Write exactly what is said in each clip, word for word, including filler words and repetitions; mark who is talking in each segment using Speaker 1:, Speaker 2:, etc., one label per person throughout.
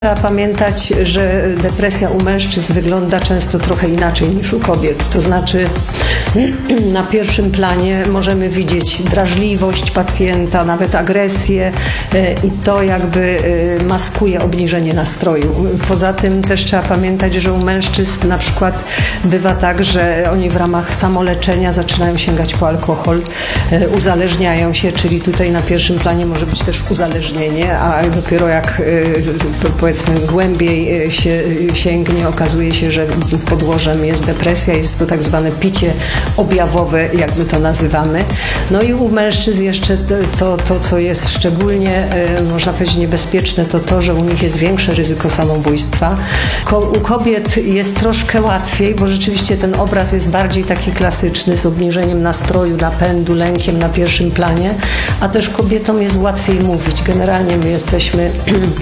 Speaker 1: Trzeba pamiętać, że depresja u mężczyzn wygląda często trochę inaczej niż u kobiet. To znaczy na pierwszym planie możemy widzieć drażliwość pacjenta, nawet agresję i to jakby maskuje obniżenie nastroju. Poza tym też trzeba pamiętać, że u mężczyzn na przykład bywa tak, że oni w ramach samoleczenia zaczynają sięgać po alkohol, uzależniają się, czyli tutaj na pierwszym planie może być też uzależnienie, a dopiero jak powiedzmy głębiej się sięgnie, okazuje się, że podłożem jest depresja, jest to tak zwane picie objawowe, jak my to nazywamy. No i u mężczyzn jeszcze to, to, to co jest szczególnie, można powiedzieć, niebezpieczne, to to, że u nich jest większe ryzyko samobójstwa. Ko- u kobiet jest troszkę łatwiej, bo rzeczywiście ten obraz jest bardziej taki klasyczny, z obniżeniem nastroju, napędu, lękiem na pierwszym planie, a też kobietom jest łatwiej mówić. Generalnie my jesteśmy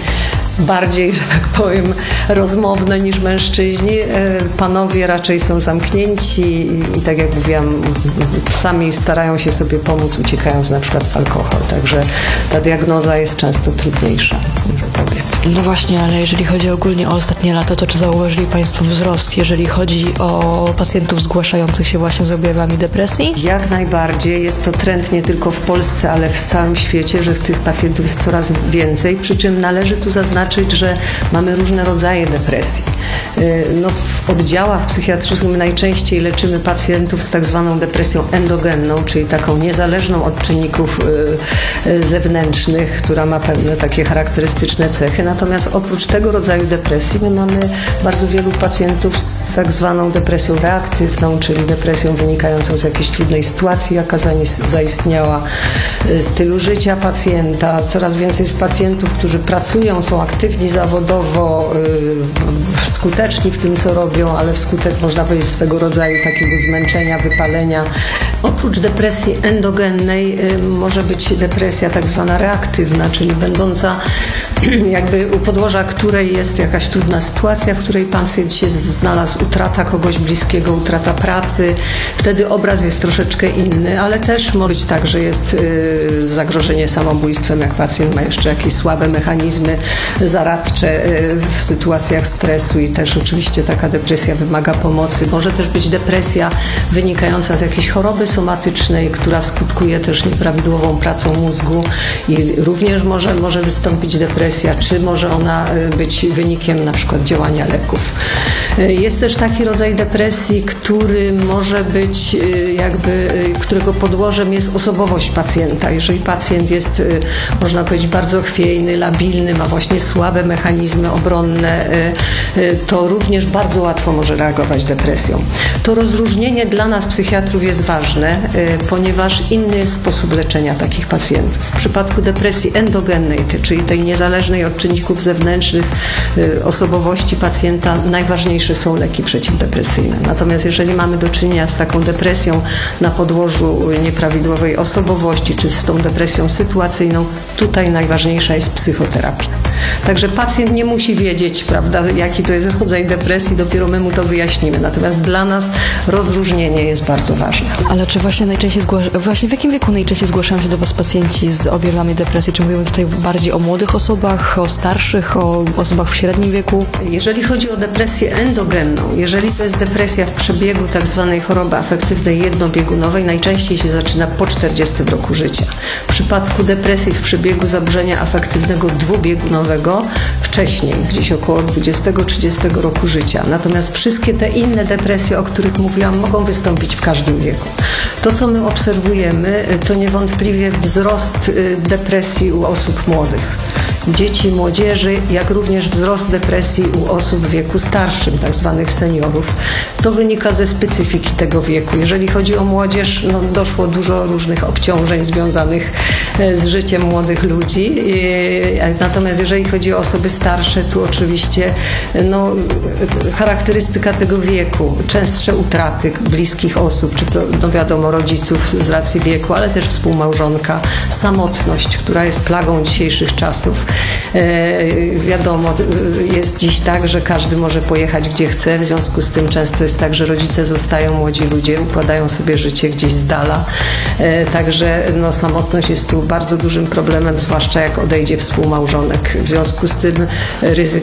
Speaker 1: bardziej, że tak powiem, rozmowne niż mężczyźni. Panowie raczej są zamknięci i, i tak jak mówiłam, sami starają się sobie pomóc, uciekając na przykład w alkohol. Także ta diagnoza jest często trudniejsza niż u kobiet.
Speaker 2: No właśnie, ale jeżeli chodzi ogólnie o ostatnie lata, to czy zauważyli Państwo wzrost, jeżeli chodzi o pacjentów zgłaszających się właśnie z objawami depresji?
Speaker 1: Jak najbardziej. Jest to trend nie tylko w Polsce, ale w całym świecie, że tych pacjentów jest coraz więcej. Przy czym należy tu zaznaczyć, że mamy różne rodzaje depresji. No, w oddziałach psychiatrycznych najczęściej leczymy pacjentów z tak zwaną depresją endogenną, czyli taką niezależną od czynników zewnętrznych, która ma pewne takie charakterystyczne cechy. Natomiast oprócz tego rodzaju depresji my mamy bardzo wielu pacjentów z tak zwaną depresją reaktywną, czyli depresją wynikającą z jakiejś trudnej sytuacji, jaka zaistniała, stylu życia pacjenta. Coraz więcej jest pacjentów, którzy pracują, są aktywni zawodowo, skuteczni w tym, co robią, ale wskutek, można powiedzieć, swego rodzaju takiego zmęczenia, wypalenia. Oprócz depresji endogennej może być depresja tak zwana reaktywna, czyli będąca jakby u podłoża której jest jakaś trudna sytuacja, w której pacjent się znalazł, utrata kogoś bliskiego, utrata pracy. Wtedy obraz jest troszeczkę inny, ale też może być tak, że jest zagrożenie samobójstwem, jak pacjent ma jeszcze jakieś słabe mechanizmy zaradcze w sytuacjach stresu i też oczywiście taka depresja wymaga pomocy. Może też być depresja wynikająca z jakiejś choroby somatycznej, która skutkuje też nieprawidłową pracą mózgu i również może, może wystąpić depresja, czy może ona być wynikiem na przykład działania leków. Jest też taki rodzaj depresji, który może być jakby, którego podłożem jest osobowość pacjenta. Jeżeli pacjent jest, można powiedzieć, bardzo chwiejny, labilny, ma właśnie słabe mechanizmy obronne, to również bardzo łatwo może reagować depresją. To rozróżnienie dla nas psychiatrów jest ważne, ponieważ inny jest sposób leczenia takich pacjentów. W przypadku depresji endogennej, czyli tej niezależnej od czynników zewnętrznych osobowości pacjenta, najważniejsze są leki przeciwdepresyjne. Natomiast jeżeli mamy do czynienia z taką depresją na podłożu nieprawidłowej osobowości, czy z tą depresją sytuacyjną, tutaj najważniejsza jest psychoterapia. Także pacjent nie musi wiedzieć, prawda, jaki to jest rodzaj depresji, dopiero my mu to wyjaśnimy. Natomiast dla nas rozróżnienie jest bardzo ważne.
Speaker 2: Ale czy właśnie najczęściej zgłasz- właśnie w jakim wieku najczęściej zgłaszają się do Was pacjenci z objawami depresji? Czy mówimy tutaj bardziej o młodych osobach, o starszych, o osobach w średnim wieku?
Speaker 1: Jeżeli chodzi o depresję endogenną, jeżeli to jest depresja w przebiegu tak zwanej choroby afektywnej jednobiegunowej, najczęściej się zaczyna po czterdziestym roku życia. W przypadku depresji w przebiegu zaburzenia afektywnego dwubiegunowego wcześniej, gdzieś około dwudziestego trzydziestego roku życia. Natomiast wszystkie te inne depresje, o których mówiłam, mogą wystąpić w każdym wieku. To, co my obserwujemy, to niewątpliwie wzrost depresji u osób młodych. Dzieci, młodzieży, jak również wzrost depresji u osób w wieku starszym, tak zwanych seniorów. To wynika ze specyfiki tego wieku. Jeżeli chodzi o młodzież, no, doszło dużo różnych obciążeń związanych z życiem młodych ludzi. Natomiast jeżeli chodzi o osoby starsze, tu oczywiście no, charakterystyka tego wieku, częstsze utraty bliskich osób, czy to no wiadomo rodziców z racji wieku, ale też współmałżonka, samotność, która jest plagą dzisiejszych czasów. E, wiadomo, jest dziś tak, że każdy może pojechać gdzie chce, w związku z tym często jest tak, że rodzice zostają, młodzi ludzie układają sobie życie gdzieś z dala, e, także no, samotność jest tu bardzo dużym problemem, zwłaszcza jak odejdzie współmałżonek. W związku z tym ryzyko